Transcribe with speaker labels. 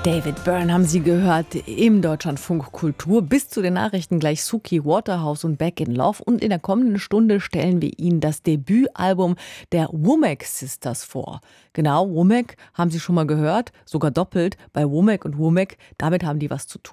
Speaker 1: David Byrne haben Sie gehört im Deutschlandfunk Kultur. Bis zu den Nachrichten gleich Suki Waterhouse und Back in Love. Und in der kommenden Stunde stellen wir Ihnen das Debütalbum der Womack Sisters vor. Genau, Womack haben Sie schon mal gehört, sogar doppelt bei Womack und Womack. Damit haben die was zu tun.